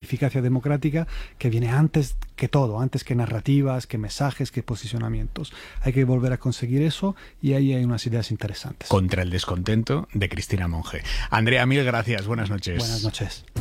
eficacia democrática que viene antes que todo, antes que narrativas, que mensajes, que posicionamientos. Hay que volver a conseguir eso y ahí hay unas ideas interesantes. Contra el descontento, de Cristina Monge. Andrea, mil gracias. Buenas noches. Buenas noches.